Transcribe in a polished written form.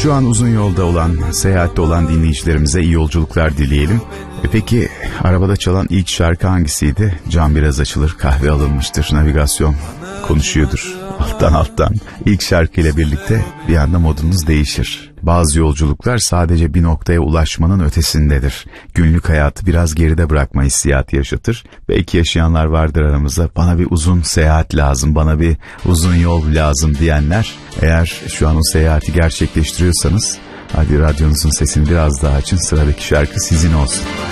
Şu an uzun yolda olan, seyahatte olan dinleyicilerimize iyi yolculuklar dileyelim. Peki arabada çalan ilk şarkı hangisiydi? Cam biraz açılır, kahve alınmıştır, navigasyon konuşuyordur alttan. İlk şarkıyla birlikte bir anda modunuz değişir. Bazı yolculuklar sadece bir noktaya ulaşmanın ötesindedir. Günlük hayatı biraz geride bırakma hissiyatı yaşatır. Belki yaşayanlar vardır aramızda. Bana bir uzun seyahat lazım, bana bir uzun yol lazım diyenler. Eğer şu an o seyahati gerçekleştiriyorsanız hadi radyonuzun sesini biraz daha açın. Sıradaki şarkı sizin olsun.